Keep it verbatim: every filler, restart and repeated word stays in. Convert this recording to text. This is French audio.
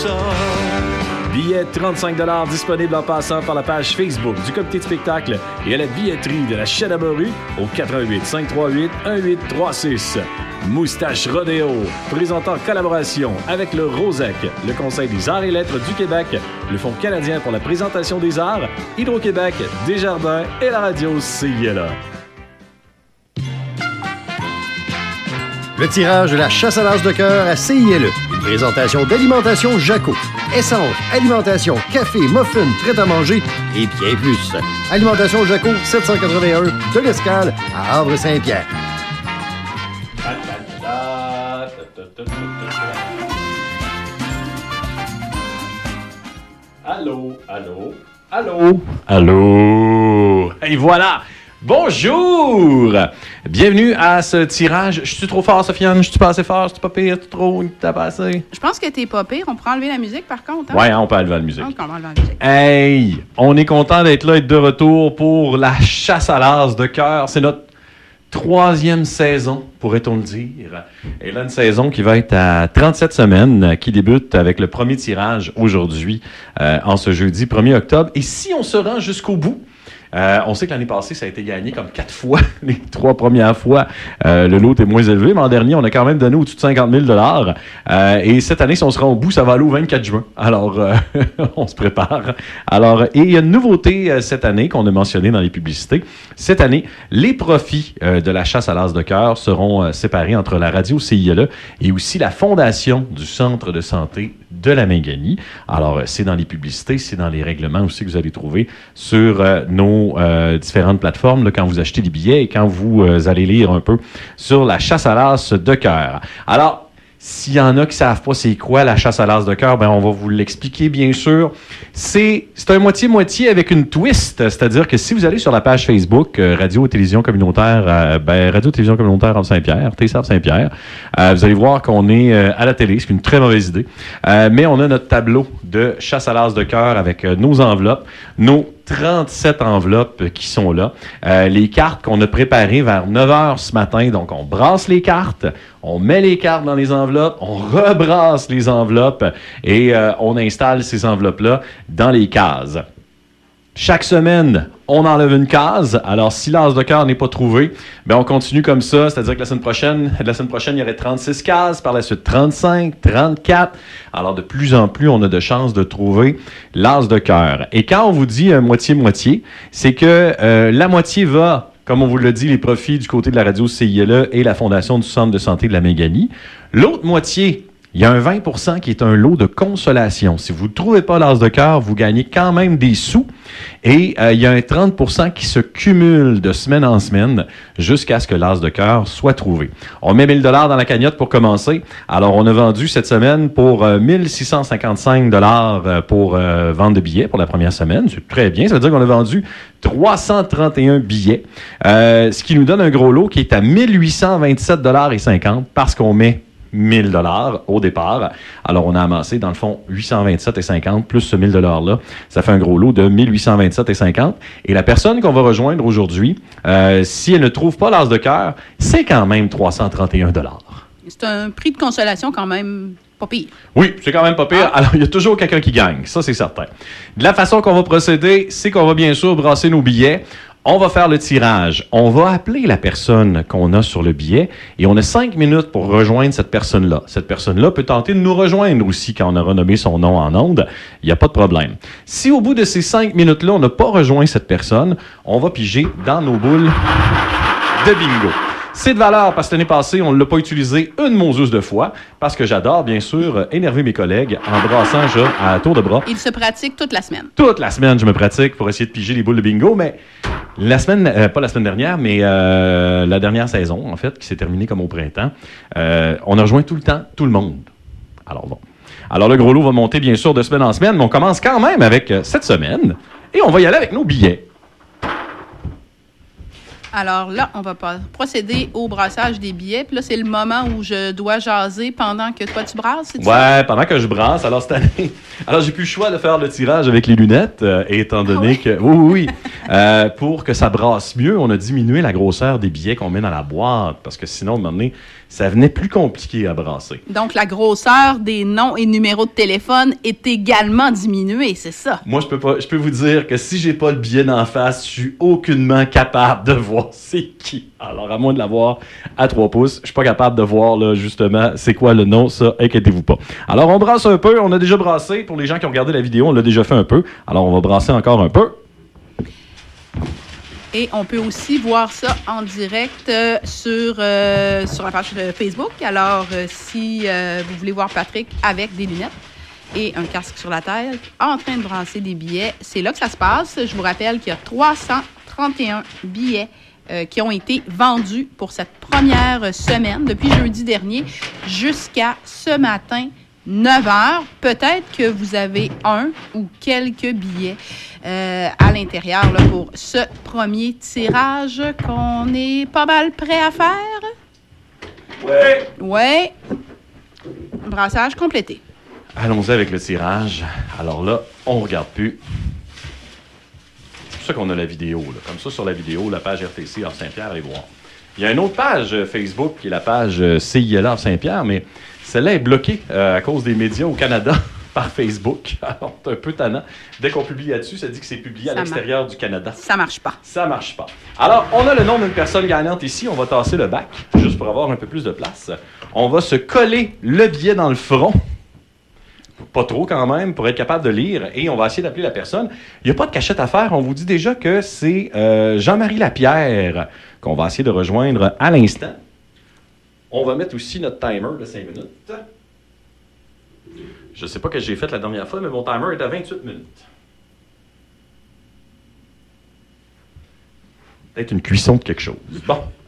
Billets trente-cinq dollars disponibles en passant par la page Facebook du comité de spectacle et à la billetterie de la Chaîne à Morue au quatre un huit, cinq trois huit, un huit trois six. Moustache Rodéo, présentant collaboration avec le Rosec, le Conseil des arts et lettres du Québec, le Fonds canadien pour la présentation des arts, Hydro-Québec, Desjardins et la radio C I L A. Le tirage de la chasse à l'as de cœur à C I L E. Une présentation d'Alimentation Jaco. Essence, alimentation, café, muffins, prêt à manger et bien plus. Alimentation Jaco, sept cent quatre-vingt-un de l'Escale à Havre-Saint-Pierre. Allô, allô, allô, allô. Et voilà. Bonjour! Bienvenue à ce tirage. Je suis trop fort, Sofiane? Je suis pas assez fort? Je suis pas pire? Tu trop? T'as pas assez? Je pense que t'es pas pire. On pourrait enlever la musique, par contre. Hein? Ouais, on peut enlever la musique. On peut enlever la musique. Hey! On est content d'être là et de retour pour la chasse à l'as de cœur. C'est notre troisième saison, pourrait-on le dire. Et là, une saison qui va être à trente-sept semaines, qui débute avec le premier tirage aujourd'hui, euh, en ce jeudi premier octobre. Et si on se rend jusqu'au bout, Euh, on sait que l'année passée, ça a été gagné comme quatre fois. Les trois premières fois, euh, le lot est moins élevé. Mais en dernier, on a quand même donné au-dessus de cinquante mille dollars. Euh, et cette année, si on se rend au bout, ça va aller au vingt-quatre juin. Alors, euh, on se prépare. Alors, et il y a une nouveauté euh, cette année qu'on a mentionnée dans les publicités. Cette année, les profits euh, de la chasse à l'as de cœur seront euh, séparés entre la radio C I L A et aussi la fondation du Centre de santé de la Mingani. Alors, c'est dans les publicités, c'est dans les règlements aussi que vous allez trouver sur euh, nos euh, différentes plateformes là, quand vous achetez des billets et quand vous euh, allez lire un peu sur la chasse à l'as de cœur. Alors, s'il y en a qui ne savent pas c'est quoi la chasse à l'as de cœur, ben on va vous l'expliquer, bien sûr. C'est, c'est un moitié-moitié avec une twist, c'est-à-dire que si vous allez sur la page Facebook euh, Radio-Télévision Communautaire, euh, ben Radio-Télévision Communautaire en Saint-Pierre, T S A Saint-Pierre, euh, vous allez voir qu'on est euh, à la télé, c'est une très mauvaise idée, euh, mais on a notre tableau de chasse à l'as de cœur avec euh, nos enveloppes, nos trente-sept enveloppes qui sont là. Euh, les cartes qu'on a préparées vers neuf heures ce matin. Donc, on brasse les cartes, on met les cartes dans les enveloppes, on rebrasse les enveloppes et euh, on installe ces enveloppes-là dans les cases. Chaque semaine, on enlève une case. Alors, si l'as de cœur n'est pas trouvé, ben on continue comme ça. C'est-à-dire que la semaine prochaine, la semaine prochaine, il y aurait trente-six cases. Par la suite, trente-cinq, trente-quatre. Alors, de plus en plus, on a de chances de trouver l'as de cœur. Et quand on vous dit euh, moitié-moitié, c'est que euh, la moitié va, comme on vous l'a dit, les profits du côté de la radio C I L A et la Fondation du Centre de santé de la Mingani. L'autre moitié, il y a un vingt pour cent qui est un lot de consolation. Si vous ne trouvez pas l'as de cœur, vous gagnez quand même des sous. Et euh, il y a un trente pour cent qui se cumule de semaine en semaine jusqu'à ce que l'as de cœur soit trouvé. On met mille dollars dans la cagnotte pour commencer. Alors, on a vendu cette semaine pour euh, mille six cent cinquante-cinq dollars pour euh, vente de billets pour la première semaine. C'est très bien. Ça veut dire qu'on a vendu trois cent trente et un billets, euh, ce qui nous donne un gros lot qui est à mille huit cent vingt-sept dollars et cinquante parce qu'on met mille dollars au départ. Alors, on a amassé, dans le fond, huit cent vingt-sept et cinquante plus ce mille dollars-là. Ça fait un gros lot de mille huit cent vingt-sept et cinquante. Et la personne qu'on va rejoindre aujourd'hui, euh, si elle ne trouve pas l'as de cœur, c'est quand même trois cent trente et un dollars. C'est un prix de consolation quand même pas pire. Oui, c'est quand même pas pire. Alors, il y a toujours quelqu'un qui gagne. Ça, c'est certain. De la façon qu'on va procéder, c'est qu'on va bien sûr brasser nos billets. On va faire le tirage. On va appeler la personne qu'on a sur le billet et on a cinq minutes pour rejoindre cette personne-là. Cette personne-là peut tenter de nous rejoindre aussi quand on aura nommé son nom en ondes. Il n'y a pas de problème. Si au bout de ces cinq minutes-là, on n'a pas rejoint cette personne, on va piger dans nos boules de bingo. C'est de valeur parce que l'année passée, on ne l'a pas utilisé une moseuse de fois parce que j'adore, bien sûr, énerver mes collègues en brassant je, à tour de bras. Il se pratique toute la semaine. Toute la semaine, je me pratique pour essayer de piger les boules de bingo, mais la semaine, euh, pas la semaine dernière, mais euh, la dernière saison, en fait, qui s'est terminée comme au printemps, euh, on a rejoint tout le temps tout le monde. Alors bon. Alors le gros lot va monter, bien sûr, de semaine en semaine, mais on commence quand même avec euh, cette semaine et on va y aller avec nos billets. Alors là, on va pas procéder au brassage des billets. Puis là, c'est le moment où je dois jaser pendant que toi, tu brasses, c'est-tu? Ouais, pendant que je brasse. Alors, cette année... Alors, j'ai plus le choix de faire le tirage avec les lunettes, euh, étant donné ah oui? que... Oui, oui, oui. euh, pour que ça brasse mieux, on a diminué la grosseur des billets qu'on met dans la boîte. Parce que sinon, à un moment donné, ça venait plus compliqué à brasser. Donc, la grosseur des noms et numéros de téléphone est également diminuée, c'est ça? Moi, je peux pas, je peux vous dire que si j'ai pas le billet d'en face, je suis aucunement capable de voir c'est qui. Alors, à moins de l'avoir à trois pouces, je suis pas capable de voir, là, justement, c'est quoi le nom, ça, inquiétez-vous pas. Alors, on brasse un peu, on a déjà brassé. Pour les gens qui ont regardé la vidéo, on l'a déjà fait un peu. Alors, on va brasser encore un peu. Et on peut aussi voir ça en direct euh, sur, euh, sur la page de Facebook. Alors, euh, si euh, vous voulez voir Patrick avec des lunettes et un casque sur la tête, en train de brasser des billets, c'est là que ça se passe. Je vous rappelle qu'il y a trois cent trente et un billets euh, qui ont été vendus pour cette première semaine, depuis jeudi dernier jusqu'à ce matin, neuf heures. Peut-être que vous avez un ou quelques billets euh, à l'intérieur là, pour ce premier tirage qu'on est pas mal prêt à faire. Ouais. Ouais. Brassage complété. Allons-y avec le tirage. Alors là, on regarde plus. C'est pour ça qu'on a la vidéo. Là. Comme ça, sur la vidéo, la page R T C hors Saint-Pierre, allez voir. Il y a une autre page Facebook qui est la page C I L A hors Saint-Pierre, mais celle-là est bloquée euh, à cause des médias au Canada par Facebook. Alors, c'est un peu tannant. Dès qu'on publie là-dessus, ça dit que c'est publié à Ça l'extérieur marche. du Canada. Ça marche pas. Ça marche pas. Alors, on a le nom d'une personne gagnante ici. On va tasser le bac, juste pour avoir un peu plus de place. On va se coller le billet dans le front. Pas trop quand même, pour être capable de lire. Et on va essayer d'appeler la personne. Il n'y a pas de cachette à faire. On vous dit déjà que c'est euh, Jean-Marie Lapierre qu'on va essayer de rejoindre à l'instant. On va mettre aussi notre timer de cinq minutes. Je ne sais pas ce que j'ai fait la dernière fois, mais mon timer est à vingt-huit minutes. Peut-être une cuisson de quelque chose. Bon.